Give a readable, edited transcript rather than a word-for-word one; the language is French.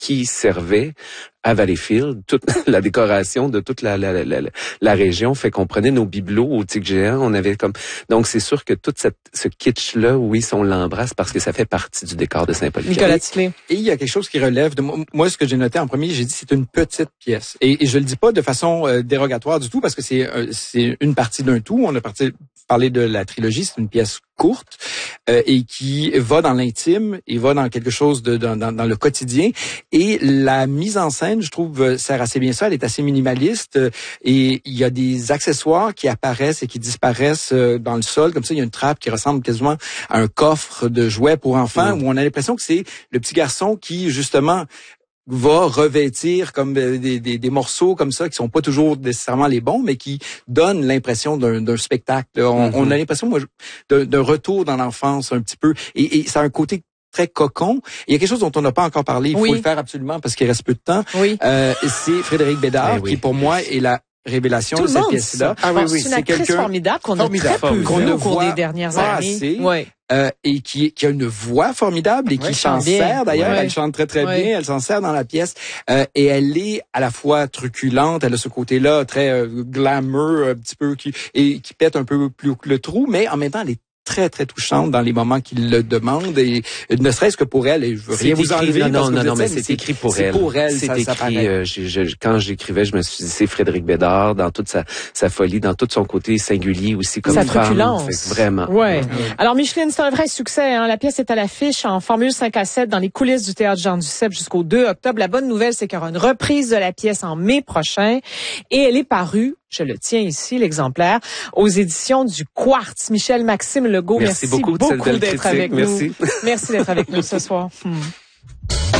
qui servait à Valleyfield, toute la décoration de toute la région fait qu'on prenait nos bibelots au tic géant, on avait comme donc c'est sûr que tout ce kitsch là, oui, on l'embrasse parce que ça fait partie du décor de Saint-Polycarpe. Nicolas Tisley. Et il y a quelque chose qui relève de moi ce que j'ai noté en premier, j'ai dit c'est une petite pièce et je le dis pas de façon dérogatoire du tout parce que c'est une partie d'un tout. On a parlé de la trilogie, c'est une pièce courte et qui va dans l'intime et va dans quelque chose dans le quotidien et la mise en scène, je trouve, sert assez bien ça. Elle est assez minimaliste et il y a des accessoires qui apparaissent et qui disparaissent dans le sol. Comme ça, il y a une trappe qui ressemble quasiment à un coffre de jouets pour enfants où on a l'impression que c'est le petit garçon qui, justement, va revêtir comme des morceaux comme ça qui sont pas toujours nécessairement les bons, mais qui donnent l'impression d'un spectacle. On a l'impression, moi, d'un retour dans l'enfance un petit peu. Et ça a un côté très cocon. Il y a quelque chose dont on n'a pas encore parlé. Il faut le faire absolument parce qu'il reste peu de temps. Oui. C'est Frédéric Bédard qui, pour moi, est la révélation de cette pièce-là. C'est une actrice formidable qu'on a très peu vue au cours des dernières années. Et qui a une voix formidable et qui s'en sert d'ailleurs. Elle chante très très bien, elle s'en sert dans la pièce. Et elle est à la fois truculente, elle a ce côté-là très glamour un petit peu qui pète un peu plus le trou, mais en même temps elle est très très touchante dans les moments qu'il le demande et ne serait-ce que pour elle et je veux rien vous enlever non mais c'est écrit pour elle. C'est pour elle, c'est écrit. Quand j'écrivais, je me suis dit c'est Frédéric Bédard dans toute sa folie, dans tout son côté singulier aussi comme sa femme. truculence. Vraiment. Ouais. Alors Micheline, c'est un vrai succès. La pièce est à l'affiche en formule 5-7 dans les coulisses du théâtre Jean Duceppe jusqu'au 2 octobre. La bonne nouvelle, c'est qu'il y aura une reprise de la pièce en mai prochain et elle est parue. Je le tiens ici, l'exemplaire, aux éditions du Quartz. Michel Maxime Legault, merci beaucoup d'être avec nous. Merci d'être avec nous ce soir.